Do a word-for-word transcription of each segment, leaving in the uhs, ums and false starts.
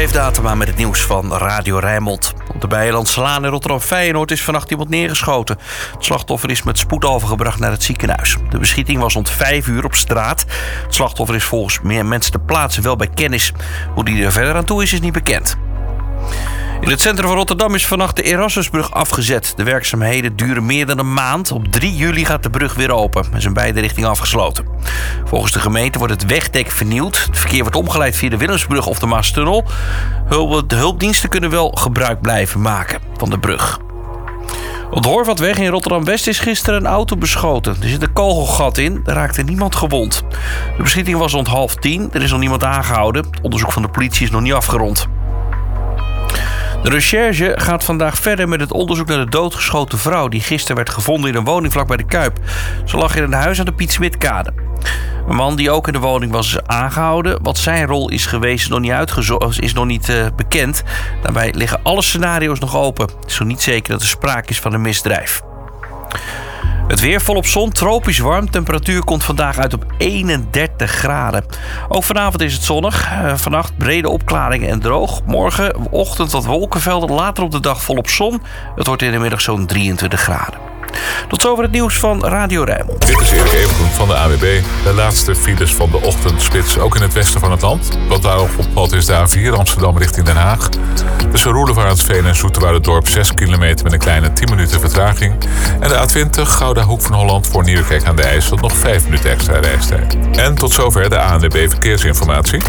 Dave Datema met het nieuws van Radio Rijnmond. Op de Beierlandslaan in Rotterdam-Feyenoord is vannacht iemand neergeschoten. Het slachtoffer is met spoed overgebracht naar het ziekenhuis. De beschieting was rond vijf uur op straat. Het slachtoffer is volgens meer mensen ter plaatse wel bij kennis. Hoe die er verder aan toe is, is niet bekend. In het centrum van Rotterdam is vannacht de Erasmusbrug afgezet. De werkzaamheden duren meer dan een maand. Op drie juli gaat de brug weer open. Er is in beide richtingen afgesloten. Volgens de gemeente wordt het wegdek vernieuwd. Het verkeer wordt omgeleid via de Willemsbrug of de Maastunnel. De hulpdiensten kunnen wel gebruik blijven maken van de brug. Op de Horvatweg in Rotterdam-West is gisteren een auto beschoten. Er zit een kogelgat in, er raakte niemand gewond. De beschieting was rond half tien, er is nog niemand aangehouden. Het onderzoek van de politie is nog niet afgerond. De recherche gaat vandaag verder met het onderzoek naar de doodgeschoten vrouw die gisteren werd gevonden in een woning vlak bij de Kuip. Ze lag in een huis aan de Piet Smitkade. Een man die ook in de woning was is aangehouden. Wat zijn rol is geweest is nog niet, uitgezo- is nog niet uh, bekend. Daarbij liggen alle scenario's nog open. Het is nog niet zeker dat er sprake is van een misdrijf. Het weer volop zon, tropisch warm. Temperatuur komt vandaag uit op eenendertig graden. Ook vanavond is het zonnig. Uh, vannacht brede opklaringen en droog. Morgen ochtend wat wolkenvelden. Later op de dag volop zon. Het wordt in de middag zo'n drieëntwintig graden. Tot zover het nieuws van Radio Rijnmond. Dit is Erik Evengroen van de A W B. De laatste files van de ochtendspits, ook in het westen van het land. Wat daarop opvalt is de A vier Amsterdam richting Den Haag. Tussen Roelevarensveen en Zoeterwouderdorp zes kilometer met een kleine tien minuten vertraging. En de A twintig Gouda Hoek van Holland voor Nieuwekerk aan de IJssel nog vijf minuten extra reistijd. En tot zover de A N W B Verkeersinformatie.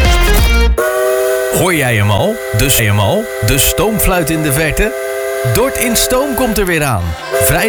Hoor jij hem al? Dus hem al? De stoomfluit in de verte? Dort in Stoom komt er weer aan. Vrij